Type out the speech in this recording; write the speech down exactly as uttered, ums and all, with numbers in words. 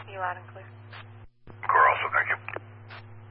You loud and clear. Car also, thank you.